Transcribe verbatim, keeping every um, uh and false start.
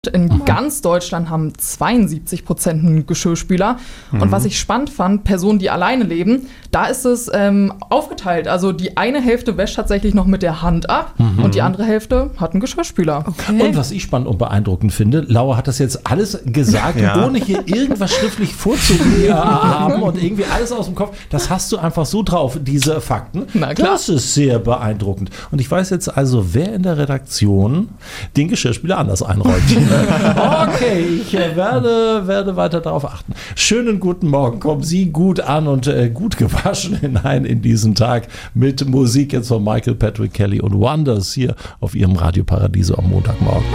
In oh. ganz Deutschland haben zweiundsiebzig Prozent einen Geschirrspüler. Mhm. Und was ich spannend fand, Personen, die alleine leben, da ist es ähm, aufgeteilt. Also die eine Hälfte wäscht tatsächlich noch mit der Hand ab mhm. und die andere Hälfte hat einen Geschirrspüler. Okay. Und was ich spannend und beeindruckend finde, Laura hat das jetzt alles gesagt, ja. ohne hier irgendwas schriftlich vorzuhaben und irgendwie alles aus dem Kopf. Das hast du einfach so drauf, diese Fakten. Na klar. Das ist sehr beeindruckend. Und ich weiß jetzt also, wer in der Redaktion den Geschirrspüler anders einräumt. Okay, ich äh, werde, werde weiter darauf achten. Schönen guten Morgen. Kommen Sie gut an und äh, gut gewaschen hinein in diesen Tag mit Musik jetzt von Michael Patrick Kelly und Wonders hier auf Ihrem Radio Paradiso am Montagmorgen.